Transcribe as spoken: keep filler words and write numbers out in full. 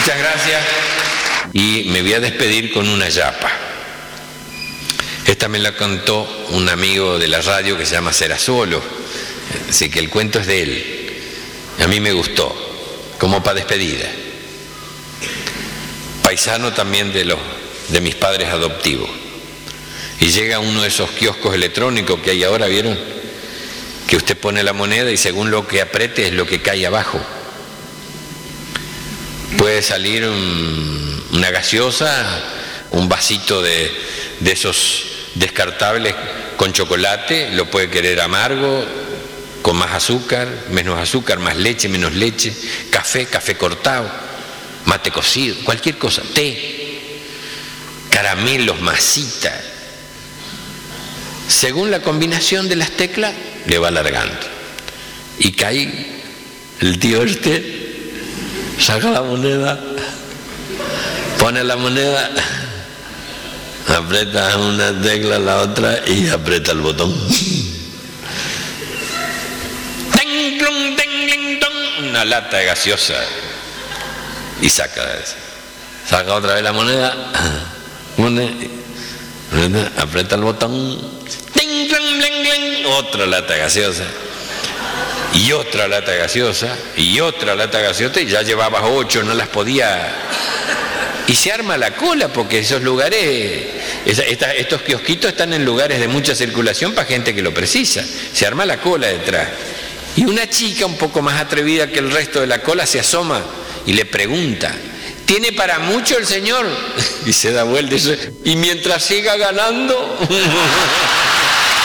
Muchas gracias y me voy a despedir con una yapa. Esta me la contó un amigo de la radio que se llama Serasolo, así que el cuento es de él. A mí me gustó, como para despedida. Paisano también de, los, de mis padres adoptivos. Y llega a uno de esos kioscos electrónicos que hay ahora, ¿vieron? Que usted pone la moneda y según lo que apriete es lo que cae abajo. Puede salir un, una gaseosa, un vasito de, de esos descartables con chocolate, lo puede querer amargo, con más azúcar, menos azúcar, más leche, menos leche, café, café cortado, mate cocido, cualquier cosa, té, caramelos, masita. Según la combinación de las teclas, le va alargando. Y cae el tío este, saca la moneda, pone la moneda, aprieta una tecla, la otra y aprieta el botón. Una lata de gaseosa y saca saca otra vez la moneda, pone, aprieta el botón, otra lata de gaseosa y otra lata de gaseosa y otra lata de gaseosa y ya llevaba ocho, no las podía. Y se arma la cola porque esos lugares, esa, esta, estos kiosquitos están en lugares de mucha circulación para gente que lo precisa. Se arma la cola detrás. Y una chica un poco más atrevida que el resto de la cola se asoma y le pregunta, ¿tiene para mucho el señor? Y se da vuelta y dice, ¿y mientras siga ganando?